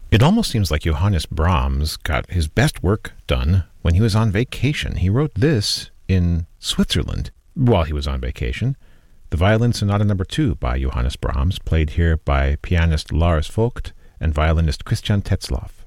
It almost seems like Johannes Brahms got his best work done when he was on vacation. He wrote this in Switzerland while he was on vacation. The Violin Sonata No. 2 by Johannes Brahms, played here by pianist Lars Vogt and violinist Christian Tetzlaff.